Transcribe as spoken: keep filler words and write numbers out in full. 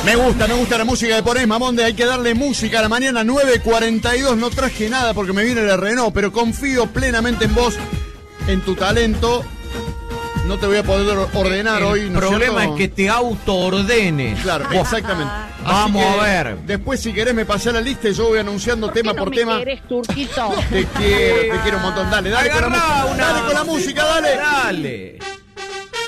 Me gusta, me gusta la música de Ponés Mamonde. Hay que darle música a la mañana. Nueve cuarenta y dos. No traje nada porque me viene el Renault, pero confío plenamente en vos, en tu talento. No te voy a poder ordenar el hoy. El ¿no problema es, es que te autoordenes. Claro, exactamente. Vamos a ver. Después, si querés, me pasé la lista y yo voy anunciando ¿Por tema qué no por me tema. querés, Turquito? Te quiero, te quiero un montón. Dale, dale con la música. Una Dale con la música, dale. Dale.